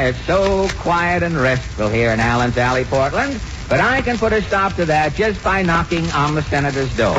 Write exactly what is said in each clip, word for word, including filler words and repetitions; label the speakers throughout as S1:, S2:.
S1: it's so quiet and restful here in Allen's Alley, Portland. But I can put a stop to that just by knocking on the senator's door.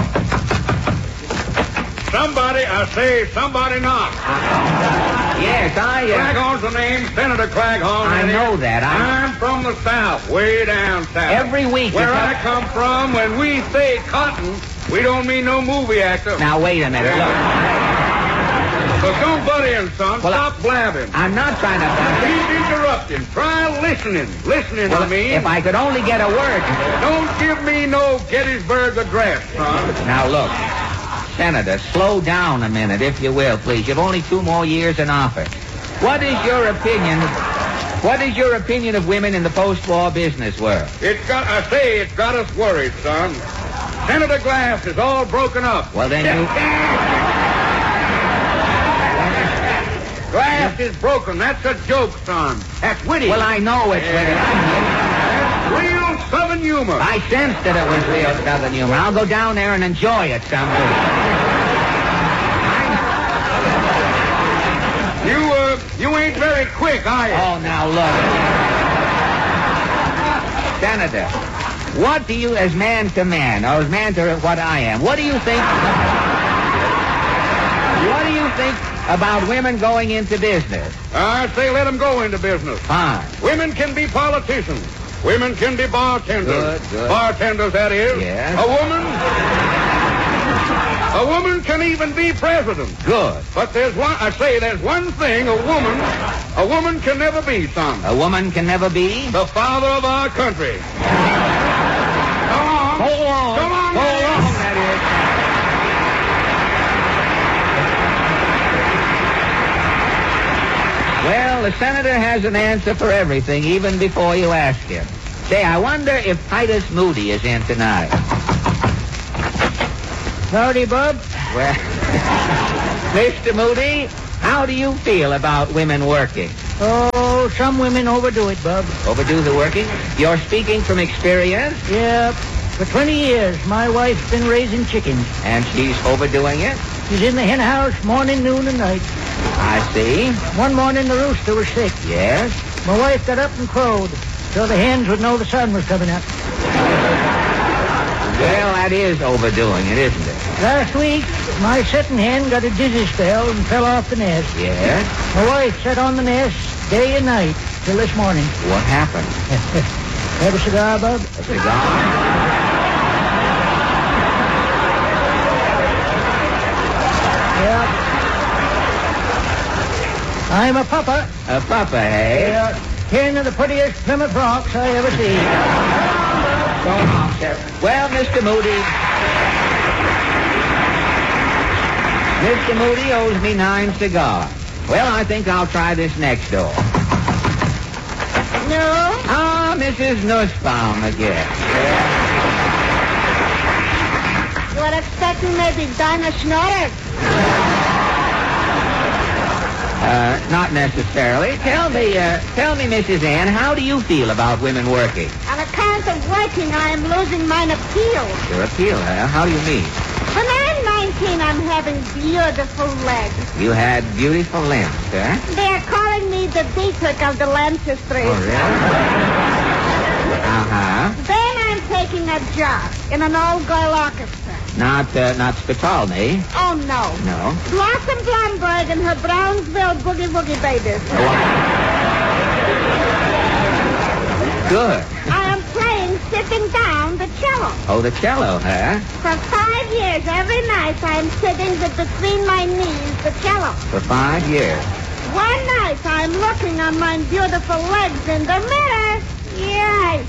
S2: Somebody, I say, somebody knock.
S1: Uh, yes, I... Uh,
S2: Claghorn's the name, Senator Claghorn.
S1: I know that. I...
S2: I'm from the South, way down south.
S1: Every week...
S2: Where I come from, when we say cotton, we don't mean no movie actor.
S1: Now, wait a minute. Look.
S2: But don't butt in, son.
S1: Well,
S2: Stop
S1: I...
S2: blabbing.
S1: I'm not trying to...
S2: Keep interrupting. Try listening. Listening,
S1: well,
S2: I mean.
S1: If I could only get a word...
S2: Don't give me no Gettysburg Address, son.
S1: Now, look. Senator, slow down a minute, if you will, please. You've only two more years in office. What is your opinion... What is your opinion of women in the post-war business world?
S2: It's got... I say it's got us worried, son. Senator Glass is all broken up.
S1: Well, then you...
S2: Glass is broken. That's a joke, son. That's witty.
S1: Well, I know it's witty.
S2: That's real Southern humor.
S1: I sensed that it was real Southern humor. I'll go down there and enjoy it someday.
S2: You, uh, you ain't very quick, are you?
S1: Oh, now look. Senator, what do you, as man to man, or as man to what I am, what do you think... What do you think about women going into business?
S2: I say let them go into business.
S1: Fine.
S2: Women can be politicians. Women can be bartenders.
S1: Good, good.
S2: Bartenders, that is.
S1: Yes.
S2: A woman... A woman can even be president.
S1: Good.
S2: But there's one... I say there's one thing a woman... A woman can never be, son.
S1: A woman can never be?
S2: The father of our country. Come on.
S1: Hold on.
S2: Come on,
S1: Hold
S2: man.
S1: on, that is. Well, the senator has an answer for everything, even before you ask him. Say, I wonder if Titus Moody is in tonight.
S3: Howdy, Bub.
S1: Well, Mister Moody, how do you feel about women working?
S3: Oh, some women overdo it, Bub.
S1: Overdo the working? You're speaking from experience?
S3: Yep. For twenty years, my wife's been raising chickens.
S1: And she's overdoing it?
S3: She's in the hen house morning, noon, and night.
S1: I see.
S3: One morning, the rooster was sick.
S1: Yes?
S3: My wife got up and crowed, so the hens would know the sun was coming up.
S1: Well, that is overdoing it, isn't it?
S3: Last week, my setting hen got a dizzy spell and fell off the nest.
S1: Yes?
S3: My wife sat on the nest day and night till this morning.
S1: What happened?
S3: Have a cigar, Bub?
S1: A cigar?
S3: Yeah. I'm a papa.
S1: A papa, eh?
S3: Yeah. Ten of the prettiest Plymouth Rocks I ever see.
S1: Go on, sir. Well, Mister Moody... Mister Moody owes me nine cigars. Well, I think I'll try this next door.
S3: No?
S1: Ah, Missus Nussbaum again.
S4: You were expecting maybe Dinah Schnotter?
S1: Uh, not necessarily. Tell me, uh, tell me, Missus Ann, how do you feel about women working?
S4: On account of working, I am losing mine appeal.
S1: Your appeal, huh? How do you mean?
S4: When I'm nineteen, I'm having beautiful legs.
S1: You had beautiful limbs, huh?
S4: They are calling me the Dietrich of the Lancestry.
S1: Oh, really? Uh-huh.
S4: Then I'm taking a job in an old girl orchestra.
S1: Not, uh, not Spitalny.
S4: Oh, no.
S1: No.
S4: Blossom Blomberg and her Brownsville Boogie Woogie Babies.
S1: Good.
S4: I am playing sitting down the cello.
S1: Oh, the cello, huh?
S4: For five years, every night, I'm sitting with between my knees the cello.
S1: For five years.
S4: One night, I'm looking on my beautiful legs in the mirror. Yes.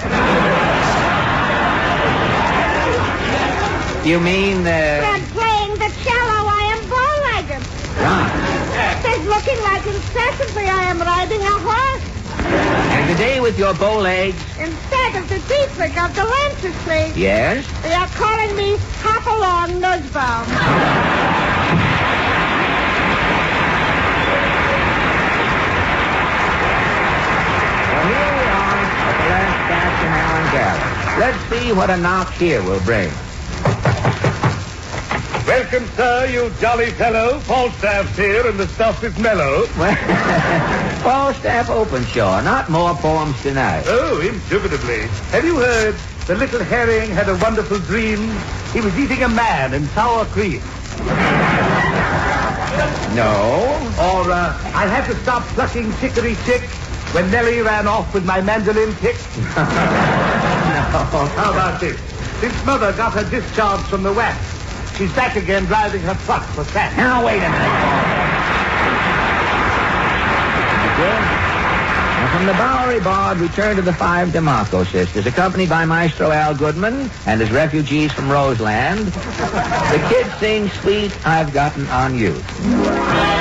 S1: You mean, uh...
S4: From playing the cello, I am bow-legged.
S1: Right.
S4: It is looking like incessantly I am riding a horse.
S1: And today with your bow legs...
S4: Instead of the Dietrich of the Lancestry,
S1: Yes?
S4: they are calling me Hop-Along Nussbaum.
S1: Well, here we are at the last batch in Allen Gallery. Let's see what a knock here will bring.
S2: Welcome, sir, you jolly fellow. Falstaff's here, and the stuff is mellow.
S1: Falstaff Openshaw, not more poems tonight.
S2: Oh, indubitably. Have you heard? The little herring had a wonderful dream. He was eating a man in sour cream.
S1: No.
S2: Or, uh, I had to stop plucking chicory chick when Nellie ran off with my mandolin pick.
S1: No.
S2: How about this? Since Mother got her discharge from the wax, she's back again driving her truck for sand.
S1: Now, wait a minute. And from the Bowery Bard, we turn to the Five DeMarco sisters, accompanied by Maestro Al Goodman and his refugees from Roseland. The kids sing Sweet I've Gotten on You.